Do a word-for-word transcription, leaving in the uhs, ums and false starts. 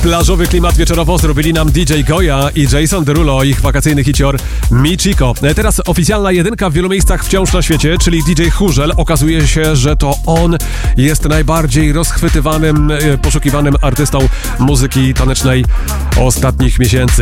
Plażowy klimat wieczorowo zrobili nam D J Goya i Jason Derulo, ich wakacyjny hicior Mi Chico. Teraz oficjalna jedynka w wielu miejscach wciąż na świecie, czyli D J Churzel. Okazuje się, że to on jest najbardziej rozchwytywanym, poszukiwanym artystą muzyki tanecznej ostatnich miesięcy.